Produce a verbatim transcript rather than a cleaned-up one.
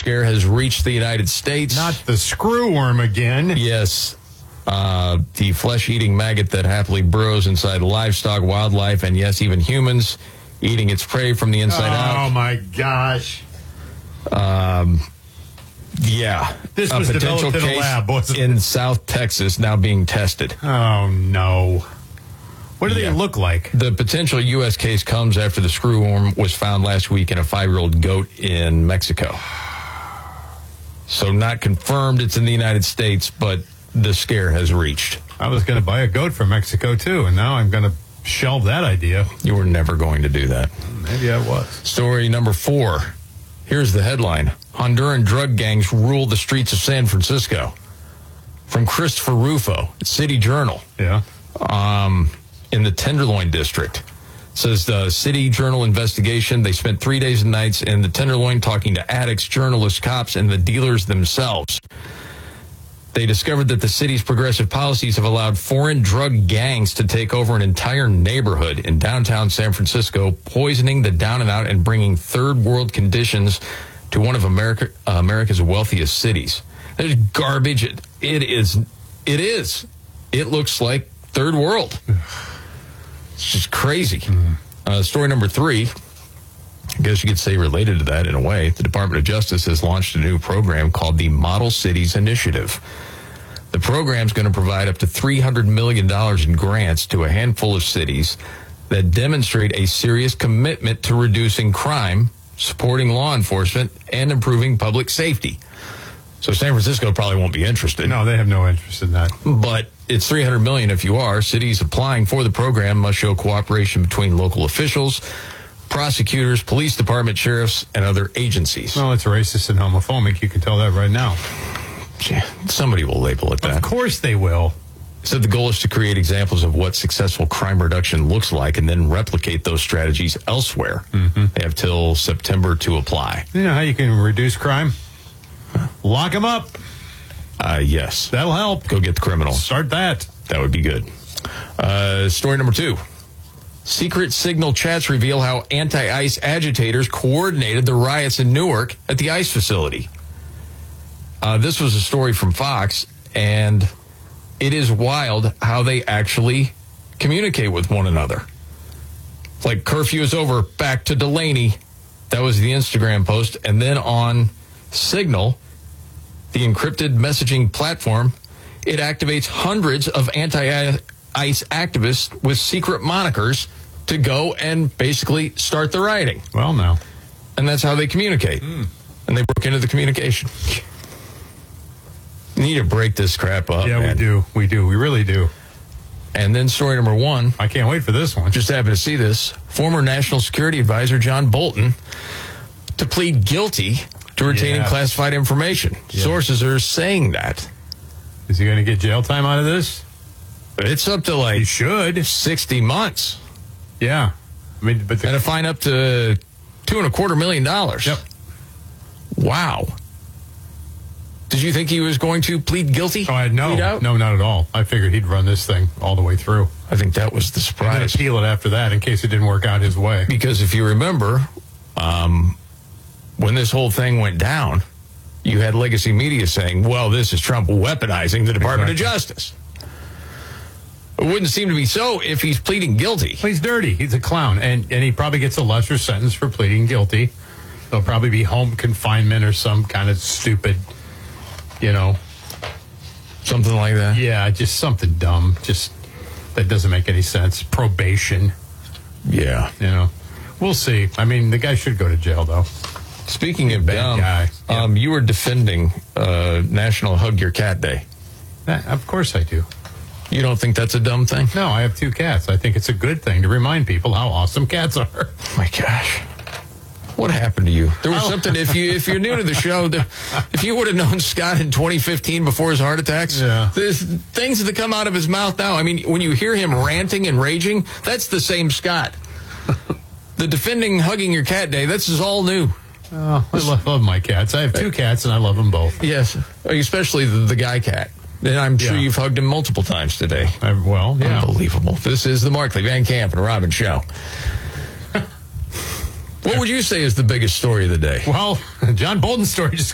scare has reached the United States. Not the screwworm again. Yes. Uh, the flesh-eating maggot that happily burrows inside livestock, wildlife, and yes, even humans, eating its prey from the inside oh, out. Oh, my gosh. Um, yeah. This a was potential developed in a case lab, wasn't it? in South Texas now being tested. Oh, no. What do Yeah. they look like? The potential U S case comes after the screwworm was found last week in a five-year-old goat in Mexico. So not confirmed it's in the United States, but the scare has reached. I was going to buy a goat from Mexico, too, and now I'm going to shelve that idea. You were never going to do that. Maybe I was. Story number four. Here's the headline. Honduran drug gangs rule the streets of San Francisco. From Christopher Rufo, City Journal. Yeah. Um, in the Tenderloin District. It says the City Journal investigation. They spent three days and nights in the Tenderloin talking to addicts, journalists, cops, and the dealers themselves. They discovered that the city's progressive policies have allowed foreign drug gangs to take over an entire neighborhood in downtown San Francisco, poisoning the down and out and bringing third world conditions to one of America, uh, America's wealthiest cities. There's garbage. It, it is. It is. It looks like third world. It's just crazy. Mm. Uh, story number three. I guess you could say related to that in a way. The Department of Justice has launched a new program called the Model Cities Initiative. The program is going to provide up to three hundred million dollars in grants to a handful of cities that demonstrate a serious commitment to reducing crime, supporting law enforcement, and improving public safety. So San Francisco probably won't be interested. No, they have no interest in that. But it's three hundred million dollars if you are. Cities applying for the program must show cooperation between local officials, prosecutors, police department, sheriffs, and other agencies. Well, it's racist and homophobic. You can tell that right now. Yeah, somebody will label it that. Of course they will. So the goal is to create examples of what successful crime reduction looks like and then replicate those strategies elsewhere. Mm-hmm. They have till September to apply. You know how you can reduce crime? Lock them up. Uh, yes. That'll help. Go get the criminals. Start that. That would be good. Uh, story number two. Secret signal chats reveal how anti-ICE agitators coordinated the riots in Newark at the ICE facility. Uh, this was a story from Fox, and it is wild how they actually communicate with one another. Like, curfew is over, back to Delaney. That was the Instagram post. And then on Signal, the encrypted messaging platform, it activates hundreds of anti-ICE activists with secret monikers to go and basically start the rioting. Well, now. And that's how they communicate. Mm. And they broke into the communication. We need to break this crap up. Yeah, man. we do. We do. We really do. And then story number one. I can't wait for this one. Just happened to see this. Former National Security Advisor John Bolton to plead guilty to retaining yes. classified information. Yes. Sources are saying that. Is he going to get jail time out of this? It's up to like he should sixty months. Yeah. I mean, but the- and a fine up to two and a quarter million dollars. Yep. Wow. Did you think he was going to plead guilty? Oh, I no, no, not at all. I figured he'd run this thing all the way through. I think that was the surprise. And appeal it after that in case it didn't work out his way. Because if you remember, um, when this whole thing went down, you had legacy media saying, well, this is Trump weaponizing the Department exactly. of Justice. It wouldn't seem to be so if he's pleading guilty. Well, he's dirty. He's a clown. And, and he probably gets a lesser sentence for pleading guilty. There'll probably be home confinement or some kind of stupid, you know. Something like that? Yeah, just something dumb. Just that doesn't make any sense. Probation. Yeah. You know. We'll see. I mean, the guy should go to jail, though. Speaking of bad dumb, guy. Yeah. Um, you were defending uh, National Hug Your Cat Day. That, of course I do. You don't think that's a dumb thing? No, I have two cats. I think it's a good thing to remind people how awesome cats are. Oh my gosh. What happened to you? There was oh. something, if, you, if you're new to the show, the, if you would have known Scott in twenty fifteen before his heart attacks, yeah. there's things that come out of his mouth now. I mean, when you hear him ranting and raging, that's the same Scott. The defending Hugging Your Cat Day, this is all new. Oh, I love, love my cats. I have two cats, and I love them both. Yes, especially the, the guy cat. And I'm sure yeah. you've hugged him multiple times today. I, well, yeah. Unbelievable. This is the Markley, Van Camp, and Robin Show. What would you say is the biggest story of the day? Well, John Bolton's story just